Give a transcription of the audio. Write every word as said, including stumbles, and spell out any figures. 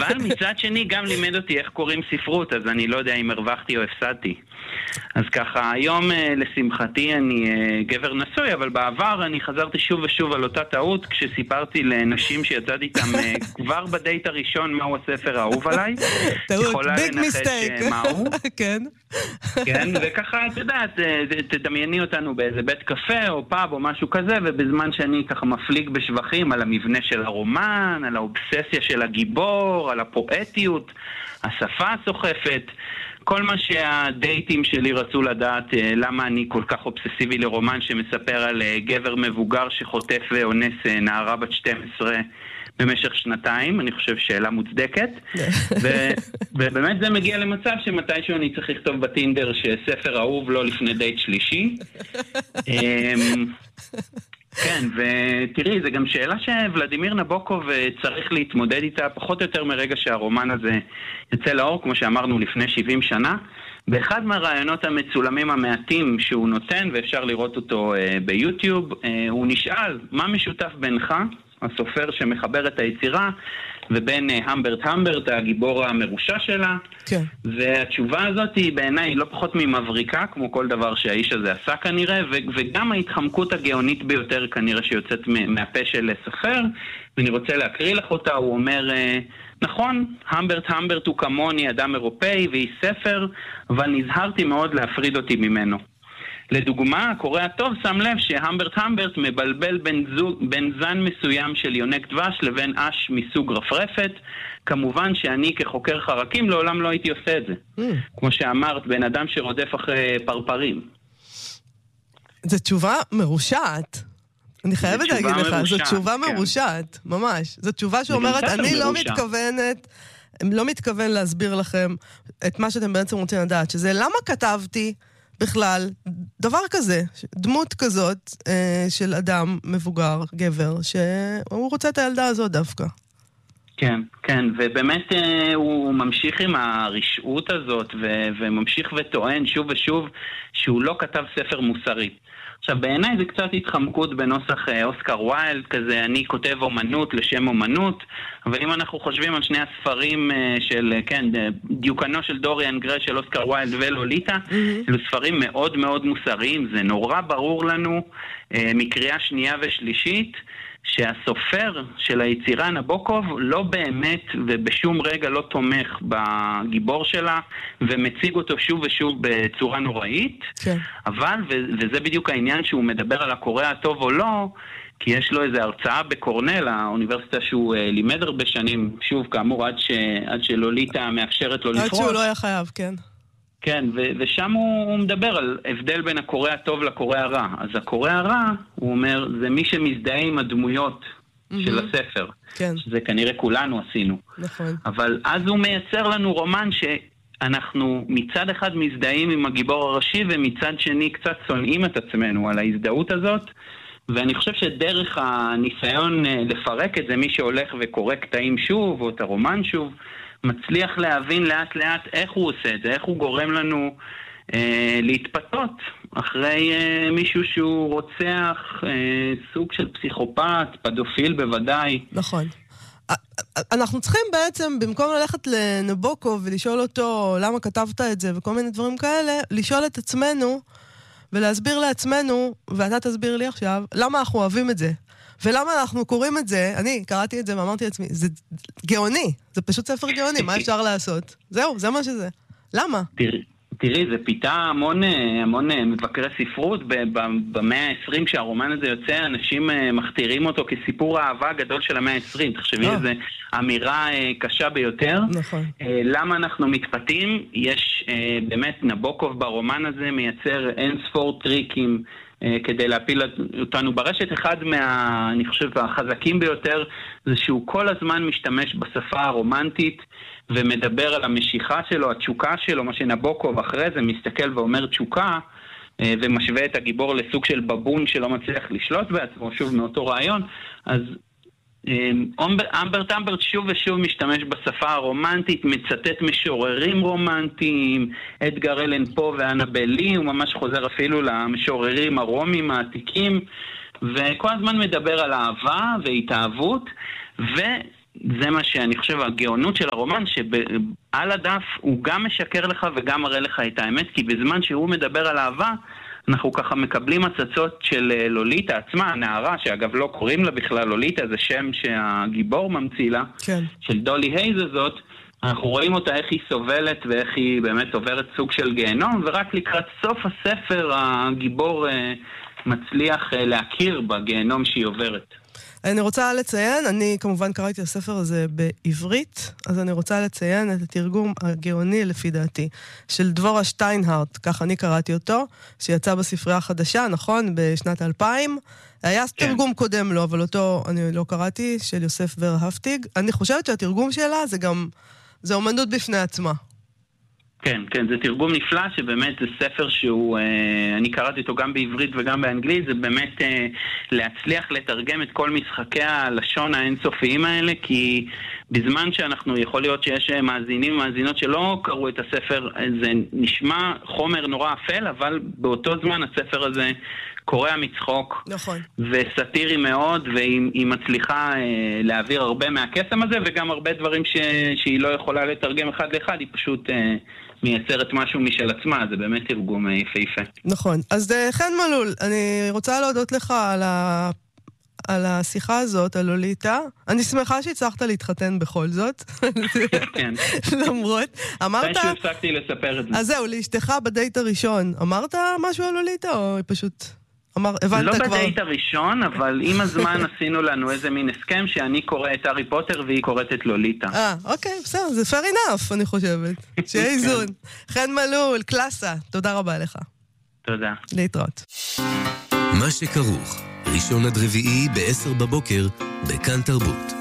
אבל מצד שני גם לימד אותי איך קוראים ספרות, אז אני לא יודע אם הרווחתי או הפסדתי. אז ככה, היום לשמחתי אני גבר נשוי, אבל בעבר אני חזרתי שוב ושוב על אותה טעות, כשסיפרתי לנשים שיצאתי איתם כבר בדייט הראשון מהו הספר האהוב עליי. טעות, ביג מיסטייק. מהו. כן. כן, וככה, את יודעת, תדמייני אותנו באיזה בית קפה או פאב או משהו כזה, ובזמן שאני ככה מפליג בשבחים על המבנה של הרומן, על האובססיה של הגיבור, על הפואטיות, השפה הסוחפת, כל מה שהדייטים שלי רצו לדעת, למה אני כל כך אובססיבי לרומן שמספר על גבר מבוגר שחוטף ואונס נערה בת שתים עשרה במשך שנתיים, אני חושב שאלה מוצדקת. ו- ובאמת זה מגיע למצב שמתישהו אני צריך לכתוב בטינדר שספר אהוב לא לפני דייט שלישי. כן, ותראי, זה גם שאלה שוולדימיר נבוקוב צריך להתמודד איתה פחות או יותר מרגע שהרומן הזה יצא לאור, כמו שאמרנו לפני שבעים שנה. באחד מהרעיונות המצולמים המעטים שהוא נותן, ואפשר לראות אותו ביוטיוב, הוא נשאל, מה משותף בינך, הסופר שמחבר את היצירה, ובין המברט המברט, הגיבור המרושע שלה. כן. והתשובה הזאת היא בעיניי לא פחות ממבריקה, כמו כל דבר שהאיש הזה עשה כנראה, ו- וגם ההתחמקות הגאונית ביותר כנראה שיוצאת מהפה של סופר, ואני רוצה להקריא לך אותה, הוא אומר, נכון, המברט המברט הוא כמוני אדם אירופאי ואיש ספר, אבל נזהרתי מאוד להפריד אותי ממנו. לדוגמה, הקורא הטוב שם לב שהמברט המברט מבלבל בין, זוג, בין זן מסוים של יונק דבש לבין אש מסוג רפרפת. כמובן שאני כחוקר חרקים לעולם לא הייתי עושה את זה. Mm. כמו שאמרת, בן אדם שרודף אחרי פרפרים. זו תשובה מרושעת. אני חייבת להגיד לך, זו תשובה כן. מרושעת, ממש. זו תשובה שאומרת, אני לא מרושע. מתכוונת, לא מתכוון להסביר לכם את מה שאתם בעצם רוצים לדעת, שזה למה כתבתי בכלל דבר כזה, דמות כזאת אה, של אדם מבוגר, גבר, שהוא רוצה את הילדה הזאת דווקא. כן, כן, ובאמת אה, הוא ממשיך עם הרשעות הזאת, ו- וממשיך וטוען שוב ושוב שהוא לא כתב ספר מוסרי. עכשיו, בעיניי זה קצת התחמקות בנוסח אה, אוסקר ויילד, כזה אני כותב אומנות לשם אומנות, אבל אם אנחנו חושבים על שני הספרים אה, של, כן, דיוקנו של דוריאן גריי של אוסקר ויילד ולוליטה, mm-hmm. אלו ספרים מאוד מאוד מוסריים, זה נורא ברור לנו אה, מקריאה שנייה ושלישית, שהסופר של היצירה נבוקוב לא באמת ובשום רגע לא תומך בגיבור שלה ומציג אותו שוב ושוב בצורה נוראית, כן. אבל, וזה בדיוק העניין שהוא מדבר על הקורא הטוב או לא, כי יש לו איזו הרצאה בקורנל, האוניברסיטה שהוא לימד הרבה שנים, שוב כאמור עד, ש, עד שלוליטה מאפשרת לו לפרוש. עד שהוא לא היה חייב, כן. כן, ו- ושם הוא, הוא מדבר על הבדל בין הקורא הטוב לקורא הרע. אז הקורא הרע, הוא אומר, זה מי שמזדהה עם הדמויות mm-hmm. של הספר. כן. שזה כנראה כולנו עשינו. נכון. אבל אז הוא מייצר לנו רומן שאנחנו מצד אחד מזדהים עם הגיבור הראשי, ומצד שני קצת שונאים את עצמנו על ההזדהות הזאת. ואני חושב שדרך הניסיון לפרק את זה, מי שהולך וקורא קטעים שוב, או את הרומן שוב, מצליח להבין לאט לאט איך הוא עושה את זה, איך הוא גורם לנו אה, להתפתות אחרי אה, מישהו שהוא רוצח, אה, סוג של פסיכופת, פדופיל בוודאי. נכון. אנחנו צריכים בעצם, במקום ללכת לנבוקוב ולשאול אותו למה כתבת את זה וכל מיני דברים כאלה, לשאול את עצמנו ולהסביר לעצמנו, ואתה תסביר לי עכשיו, למה אנחנו אוהבים את זה. ולמה אנחנו קוראים את זה, אני קראתי את זה ואמרתי לעצמי, זה גאוני, זה פשוט ספר גאוני, מה אפשר לעשות? זהו, זה מה שזה. למה? תראי, תראי, זה פיתה המון, המון מבקרי ספרות, במאה ה-עשרים כשהרומן הזה יוצא, אנשים מכתירים אותו כסיפור האהבה הגדול של המאה ה-עשרים, תחשבי איזו אמירה קשה ביותר. נכון. למה אנחנו מתפתים? יש באמת, נבוקוב ברומן הזה מייצר אין ספור טריקים, כדי להפיל אותנו ברשת. אחד מה, אני חושב, החזקים ביותר, זה שהוא כל הזמן משתמש בשפה הרומנטית, ומדבר על המשיכה שלו, התשוקה שלו, מה שנבוקוב אחרי זה מסתכל ואומר תשוקה, ומשווה את הגיבור לסוג של בבון שלא מצליח לשלוט בעצמו, שוב מאותו רעיון. אז אמברט אמברט שוב ושוב משתמש בשפה הרומנטית, מצטט משוררים רומנטיים, אדגר אלן פה ואנבל לי, הוא ממש חוזר אפילו למשוררים הרומים העתיקים, וכל הזמן מדבר על אהבה והתאהבות, זה מה שאני חושב, הגאונות של הרומן, שעל הדף הוא גם משקר לך וגם מראה לך את האמת, כי בזמן שהוא מדבר על אהבה, אנחנו ככה מקבלים הצצות של לוליטה עצמה, הנערה, שאגב לא קוראים לה בכלל לוליטה, זה שם שהגיבור ממציא לה, כן. של דולי הייז הזאת, אנחנו רואים אותה איך היא סובלת ואיך היא באמת עוברת סוג של גיהנום, ורק לקראת סוף הספר הגיבור מצליח להכיר בגיהנום שהיא עוברת. אני רוצה לציין, אני כמובן קראתי את הספר הזה בעברית, אז אני רוצה לציין את התרגום הגאוני לפי דעתי, של דבורה שטיינהרט, כך אני קראתי אותו, שיצא בספרייה החדשה, נכון, בשנת אלפיים. היה כן. תרגום קודם לו, אבל אותו אני לא קראתי, של יוסף ורהפטיג. אני חושבת שהתרגום שלה זה גם, זה אומנות בפני עצמה. כן, כן, זה תרגום נפלא, שבאמת זה ספר שהוא, אה, אני קראתי אותו גם בעברית וגם באנגלית, זה באמת אה, להצליח לתרגם את כל משחקי הלשון האינסופיים האלה, כי בזמן שאנחנו, יכול להיות שיש מאזינים ומאזינות שלא קראו את הספר, זה נשמע חומר נורא אפל, אבל באותו זמן הספר הזה קורע מצחוק, נכון. וסטירי מאוד, והיא מצליחה אה, להעביר הרבה מהקסם הזה, וגם הרבה דברים ש, שהיא לא יכולה לתרגם אחד לאחד, היא פשוט אה, מייצרת משהו משל עצמה, זה באמת תרגום אה, יפהפה. נכון. אז חן מלול, אני רוצה להודות לך על, ה... על השיחה הזאת, על לוליטה. אני שמחה שהצלחת להתחתן בכל זאת. כן. למרות. אמרת... אחרי שהפסקתי לספר את זה. אז זהו, לאשתך בדייט הראשון, אמרת משהו על לוליטה, או פשוט... אמר, הבנת לא כבר... בדייט הראשון, אבל עם הזמן עשינו לנו איזה מין הסכם שאני קורא את הארי פוטר והיא קוראת את לוליטה. אה, אוקיי, בסדר, זה fair enough, אני חושבת. שיהיה איזון. חן מלול, קלאסה, תודה רבה לך. תודה. להתראות. מה שכרוך, ראשון עד רביעי ב-עשר בבוקר, בכאן תרבות.